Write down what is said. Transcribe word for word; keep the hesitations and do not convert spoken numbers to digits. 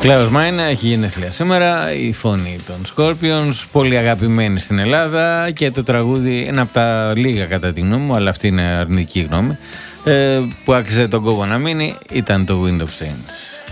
Κλάους Μάινα έχει γενέθλια σήμερα, η φωνή των Scorpions, πολύ αγαπημένη στην Ελλάδα, και το τραγούδι, ένα από τα λίγα κατά τη γνώμη μου, αλλά αυτή είναι αρνητική γνώμη, που άξιζε τον κόπο να μείνει, ήταν το Wind of Change.